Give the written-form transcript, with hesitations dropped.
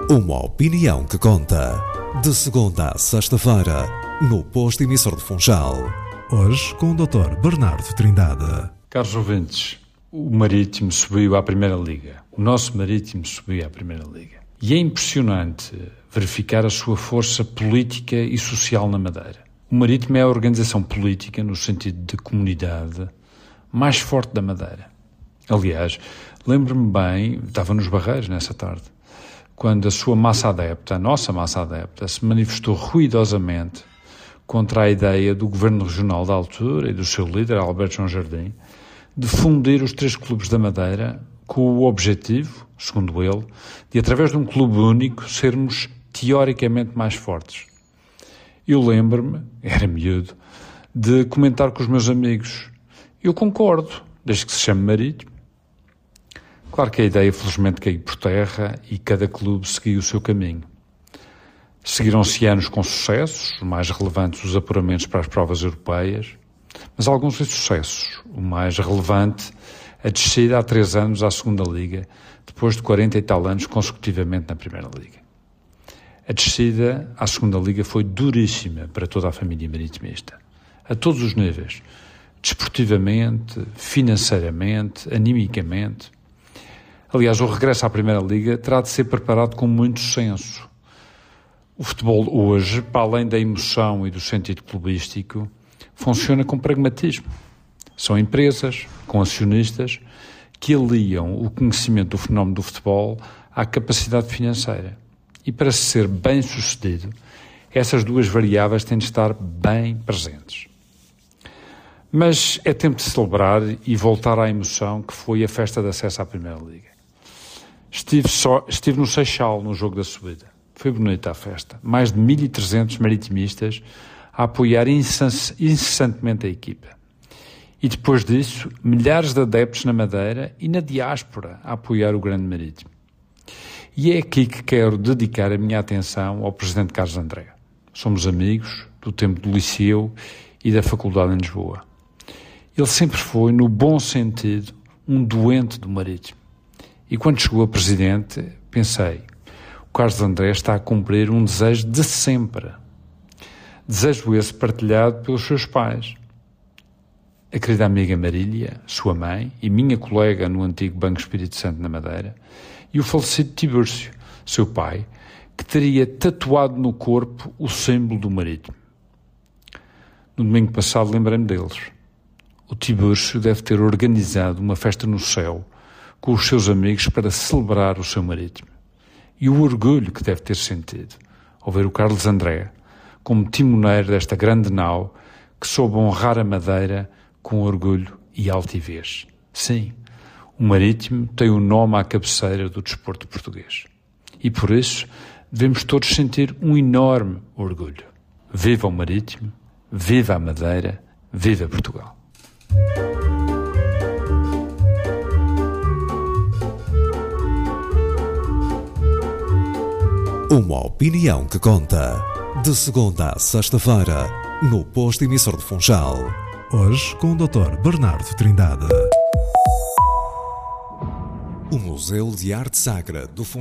Uma opinião que conta. De segunda a sexta-feira, no posto emissor de Funchal. Hoje com o Dr. Bernardo Trindade. Caros ouvintes, o Marítimo subiu à Primeira Liga. O nosso Marítimo subiu à Primeira Liga. E é impressionante verificar a sua força política e social na Madeira. O Marítimo é a organização política, no sentido de comunidade, mais forte da Madeira. Aliás, lembro-me bem, estava nos Barreiros nessa tarde, quando a sua massa adepta, a nossa massa adepta, se manifestou ruidosamente contra a ideia do governo regional da altura e do seu líder, Alberto João Jardim, de fundir os três clubes da Madeira com o objetivo, segundo ele, de, através de um clube único, sermos teoricamente mais fortes. Eu lembro-me, era miúdo, de comentar com os meus amigos: eu concordo, desde que se chame Marítimo. Claro que a ideia, felizmente, caiu por terra e cada clube seguiu o seu caminho. Seguiram-se anos com sucessos, os mais relevantes os apuramentos para as provas europeias, mas alguns insucessos. O mais relevante, a descida há 3 anos à segunda Liga, depois de 40 e tal anos consecutivamente na Primeira Liga. A descida à segunda Liga foi duríssima para toda a família maritimista, a todos os níveis, desportivamente, financeiramente, animicamente. Aliás, o regresso à Primeira Liga terá de ser preparado com muito senso. O futebol hoje, para além da emoção e do sentido clubístico, funciona com pragmatismo. São empresas, com acionistas, que aliam o conhecimento do fenómeno do futebol à capacidade financeira. E para ser bem sucedido, essas duas variáveis têm de estar bem presentes. Mas é tempo de celebrar e voltar à emoção que foi a festa de acesso à Primeira Liga. Estive no Seixal, no jogo da subida. Foi bonita a festa. Mais de 1.300 maritimistas a apoiar incessantemente a equipa. E depois disso, milhares de adeptos na Madeira e na diáspora a apoiar o grande Marítimo. E é aqui que quero dedicar a minha atenção ao Presidente Carlos André. Somos amigos do tempo do Liceu e da Faculdade em Lisboa. Ele sempre foi, no bom sentido, um doente do Marítimo. E quando chegou a Presidente, pensei: o Carlos André está a cumprir um desejo de sempre. Desejo esse partilhado pelos seus pais. A querida amiga Marília, sua mãe, e minha colega no antigo Banco Espírito Santo na Madeira, e o falecido Tibúrcio, seu pai, que teria tatuado no corpo o símbolo do Marítimo. No domingo passado lembrei-me deles. O Tibúrcio deve ter organizado uma festa no céu com os seus amigos para celebrar o seu Marítimo. E o orgulho que deve ter sentido ao ver o Carlos André como timoneiro desta grande nau que soube honrar a Madeira com orgulho e altivez. Sim, o Marítimo tem o nome à cabeceira do desporto português. E por isso devemos todos sentir um enorme orgulho. Viva o Marítimo, viva a Madeira, viva Portugal. Uma opinião que conta. De segunda a sexta-feira, no posto emissor de Funchal. Hoje com o Dr. Bernardo Trindade. O Museu de Arte Sacra do Funchal.